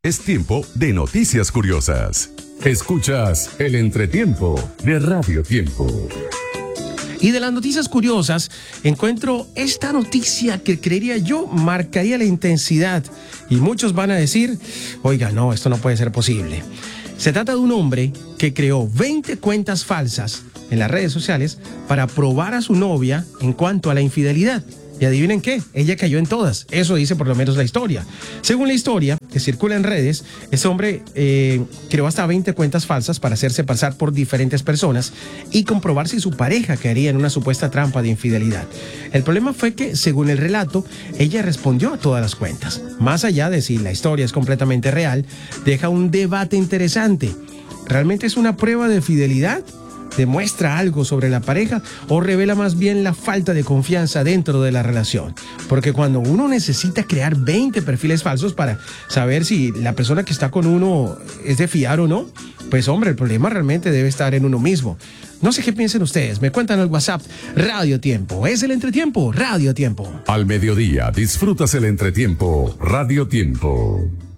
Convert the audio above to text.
Es tiempo de noticias curiosas. Escuchas el entretiempo de Radio Tiempo. Y de las noticias curiosas, encuentro esta noticia que creería yo marcaría la intensidad. Y muchos van a decir, oiga, no, esto no puede ser posible. Se trata de un hombre que creó 20 cuentas falsas en las redes sociales para probar a su novia en cuanto a la infidelidad. Y adivinen qué, ella cayó en todas. Eso dice por lo menos la historia. Según la historia que circula en redes, ese hombre creó hasta 20 cuentas falsas para hacerse pasar por diferentes personas y comprobar si su pareja caería en una supuesta trampa de infidelidad. El problema fue que, según el relato, ella respondió a todas las cuentas. Más allá de si la historia es completamente real, deja un debate interesante. ¿Realmente es una prueba de fidelidad? ¿Demuestra algo sobre la pareja o revela más bien la falta de confianza dentro de la relación? Porque cuando uno necesita crear 20 perfiles falsos para saber si la persona que está con uno es de fiar o no, pues hombre, el problema realmente debe estar en uno mismo. No sé qué piensen ustedes, me cuentan al WhatsApp Radio Tiempo. Es el entretiempo, Radio Tiempo. Al mediodía disfrutas el entretiempo Radio Tiempo.